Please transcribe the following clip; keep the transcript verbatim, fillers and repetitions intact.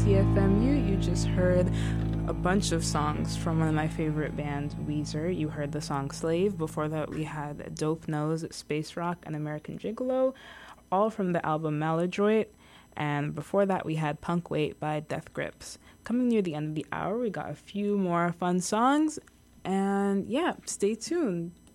T F M U. You just heard a bunch of songs from one of my favorite bands, Weezer. You heard the song Slave. Before that, we had Dope Nose, Space Rock, and American Gigolo, all from the album Maladroit. And before that, we had Punk Wait by Death Grips. Coming near the end of the hour, we got a few more fun songs. And yeah, stay tuned.